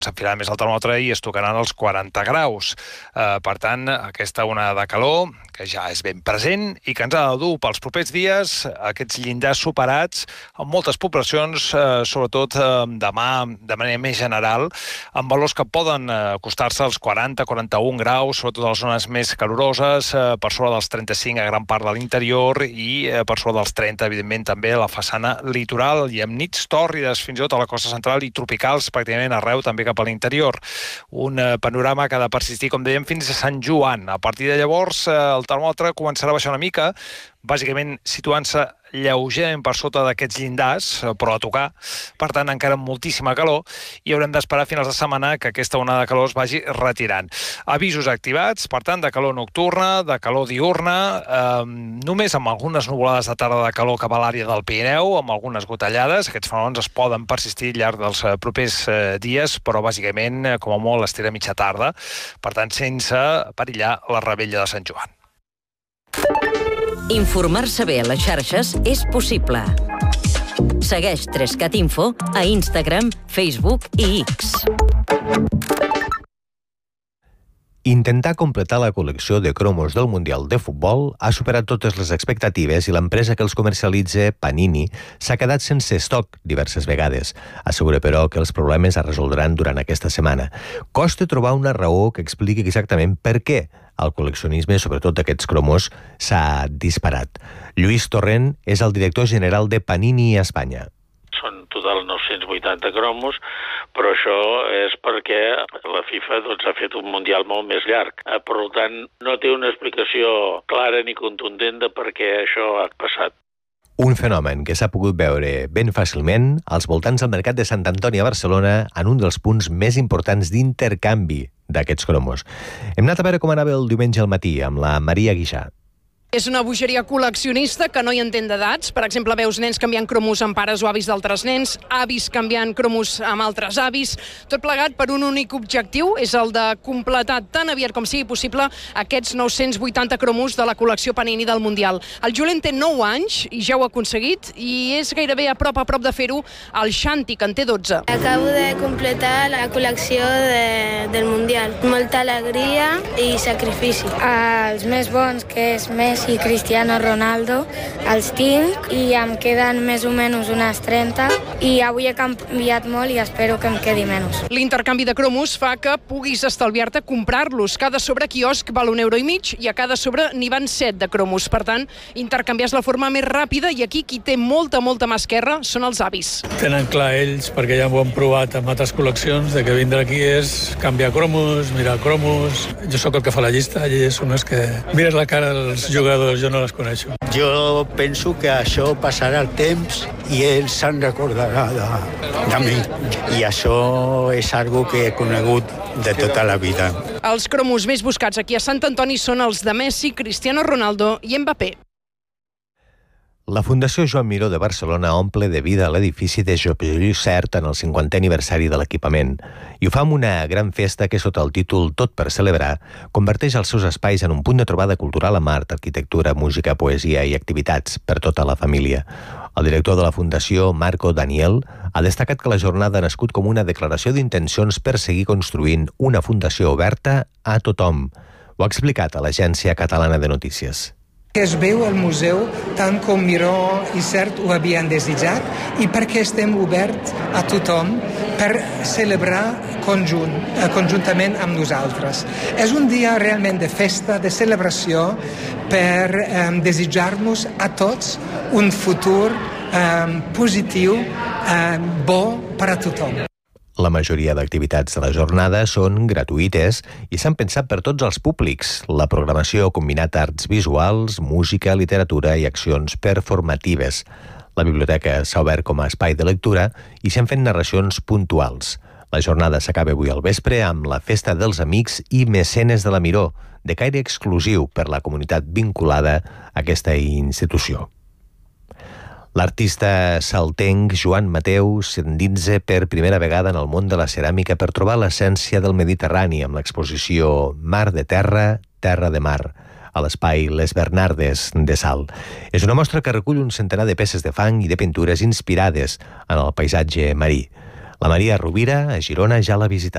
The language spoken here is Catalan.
s'enfilarà més el termòmetre i es tocaran els 40 graus. Per tant, aquesta onada de calor, que ja és ben present i que ens ha de dur pels propers dies aquests llindars superats en moltes poblacions, sobretot demà de manera més general, amb valors que poden acostar-se als 40-41 graus, sobretot a les zones més caloroses, per sobre dels 35 a gran part de l'interior i per sobre dels 30, evidentment, també a la façana litoral i amb nits tòrrides fins i tot a la costa central i tropicals pràcticament arreu, també cap a l'interior. Un panorama que ha de persistir, com dèiem, fins a Sant Joan. A partir de llavors, el termòmetre començarà a baixar una mica, bàsicament situant-se lleugerament per sota d'aquests llindars, però a tocar. Per tant, encara amb moltíssima calor i haurem d'esperar a finals de setmana que aquesta onada de calor es vagi retirant. Avisos activats, per tant, de calor nocturna, de calor diurna, només amb algunes nuvolades de tarda de calor cap a l'àrea del Pirineu, amb algunes gotellades. Aquests fenòmens es poden persistir al llarg dels propers dies, però bàsicament, com a molt, estira mitja tarda. Per tant, sense perillar la revetlla de Sant Joan. Informar-se bé a les xarxes és possible. Segueix 3cat Info a Instagram, Facebook i X. Intentar completar la col·lecció de cromos del Mundial de Futbol ha superat totes les expectatives i l'empresa que els comercialitza, Panini, s'ha quedat sense estoc diverses vegades. Assegura, però, que els problemes es resoldran durant aquesta setmana. Costa trobar una raó que expliqui exactament per què el col·leccionisme, sobretot d'aquests cromos, s'ha disparat. Lluís Torrent és el director general de Panini a Espanya. Són total 980 cromos, però això és perquè la FIFA ha fet un Mundial molt més llarg. Per tant, no té una explicació clara ni contundent de per què això ha passat. Un fenomen que s'ha pogut veure ben fàcilment als voltants del mercat de Sant Antoni a Barcelona en un dels punts més importants d'intercanvi d'aquests cromos. Hem anat a veure com anava el diumenge al matí amb la Maria Guixà. És una bogeria col·leccionista que no hi entén d'edats. Per exemple, veus nens canviant cromos amb pares o avis d'altres nens, avis canviant cromos amb altres avis, tot plegat per un únic objectiu, és el de completar tan aviat com sigui possible aquests 980 cromos de la col·lecció Panini del Mundial. El Julen té 9 anys i ja ho ha aconseguit i és gairebé a prop de fer-ho el Xanti, que en té 12. Acabo de completar la col·lecció del Mundial. Molta alegria i sacrifici. Els més bons, que és Messi i Cristiano Ronaldo, els tinc i em queden més o menys unes 30 i avui he canviat molt i espero que em quedi menys. L'intercanvi de cromos fa que puguis estalviar-te comprar-los. Cada sobre quiosc val €1,50 i a cada sobre n'hi van 7 de cromos. Per tant, intercanviar és la forma més ràpida i aquí qui té molta mà esquerra són els avis. Tenen clar ells, perquè ja ho han provat amb altres col·leccions, de que vindre aquí és canviar cromos, mirar cromos. Jo sóc el que fa la llista i ells són els que mires la cara dels jugadors. Jo no les coneixo. Jo penso que això passarà el temps i ell se'n recordarà de mi. I això és algo que he conegut de tota la vida. Els cromos més buscats aquí a Sant Antoni són els de Messi, Cristiano Ronaldo i Mbappé. La Fundació Joan Miró de Barcelona omple de vida l'edifici de Joan Sert en el 50è aniversari de l'equipament i ho fa amb una gran festa que, sota el títol Tot per celebrar, converteix els seus espais en un punt de trobada cultural amb art, arquitectura, música, poesia i activitats per tota la família. El director de la Fundació, Marco Daniel, ha destacat que la jornada ha nascut com una declaració d'intencions per seguir construint una fundació oberta a tothom. Ho ha explicat a l'Agència Catalana de Notícies. Que es veu al museu tant com Miró i Sert ho havien desitjat i perquè estem oberts a tothom per celebrar conjuntament amb nosaltres. És un dia realment de festa, de celebració, per desitjar-nos a tots un futur positiu, bo per a tothom. La majoria d'activitats de la jornada són gratuïtes i s'han pensat per tots els públics. La programació ha combinat arts visuals, música, literatura i accions performatives. La biblioteca s'ha obert com a espai de lectura i s'han fet narracions puntuals. La jornada s'acaba avui al vespre amb la Festa dels Amics i Mecenes de la Miró, de caire exclusiu per la comunitat vinculada a aquesta institució. L'artista saltenc Joan Mateu s'endinsa per primera vegada en el món de la ceràmica per trobar l'essència del Mediterrani amb l'exposició Mar de Terra, Terra de Mar, a l'espai Les Bernardes de Salt. És una mostra que recull un centenar de peces de fang i de pintures inspirades en el paisatge marí. La Maria Rovira, a Girona, ja l'ha visitat.